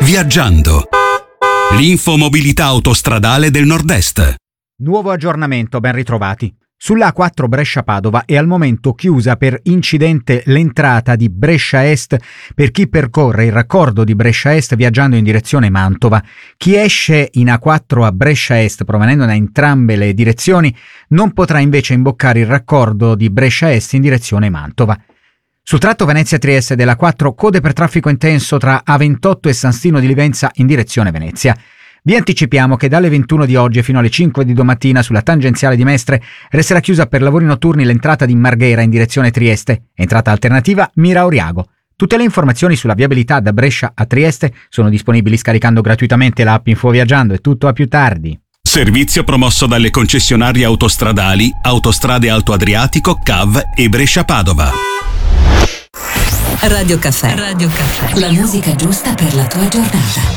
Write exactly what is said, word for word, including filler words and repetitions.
Viaggiando. L'infomobilità autostradale del Nord-Est. Nuovo aggiornamento, ben ritrovati. Sull'A quattro Brescia-Padova è al momento chiusa per incidente l'entrata di Brescia Est per chi percorre il raccordo di Brescia Est viaggiando in direzione Mantova. Chi esce in A quattro a Brescia Est provenendo da entrambe le direzioni non potrà invece imboccare il raccordo di Brescia Est in direzione Mantova. Sul tratto Venezia-Trieste dell'A quattro, code per traffico intenso tra A ventotto e San Stino di Livenza in direzione Venezia. Vi anticipiamo che dalle ventuno di oggi fino alle cinque di domattina sulla tangenziale di Mestre resterà chiusa per lavori notturni l'entrata di Marghera in direzione Trieste, entrata alternativa Mira-Oriago. Tutte le informazioni sulla viabilità da Brescia a Trieste sono disponibili scaricando gratuitamente l'app InfoViaggiando. È tutto, a più tardi. Servizio promosso dalle concessionarie autostradali Autostrade Alto Adriatico, C A V e Brescia-Padova. Radio Caffè. Radio Caffè. La musica giusta per la tua giornata.